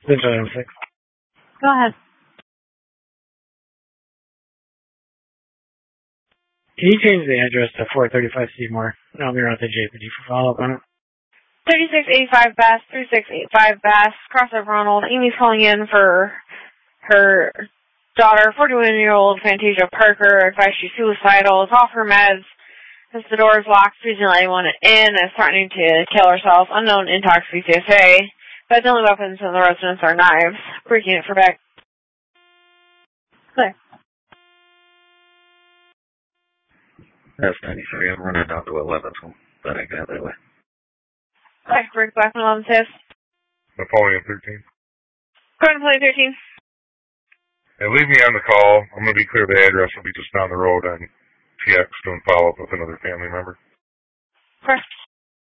Go ahead. Can you change the address to 435 Seymour? I'll be around the JPD for follow-up on it. 3685 Bass, 3685 Bass, crossover Ronald. Amy's calling in for her daughter, 41-year-old Fantasia Parker, advised she's suicidal, is off her meds, as the door is locked, freezing anyone in, is threatening to kill herself, unknown intox CCSA, but the only weapons in the residence are knives, breaking it for back. There. That's 93. I'm running down to 11, so that ain't that way. Okay, break back from 11 says. Napoleon 13. Go ahead and play 13. And leave me on the call. I'm going to be clear the address will be just down the road on TX doing follow-up with another family member. Correct.